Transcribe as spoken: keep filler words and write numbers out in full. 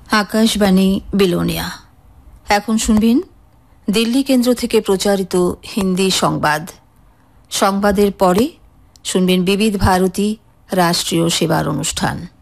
আকাশবাণী বিলোনিয়া। এখন শুনবেন দিল্লি কেন্দ্র থেকে প্রচারিত হিন্দি সংবাদ। সংবাদের পরে শুনবেন বিবিধ ভারতী রাষ্ট্রীয় সেবার অনুষ্ঠান।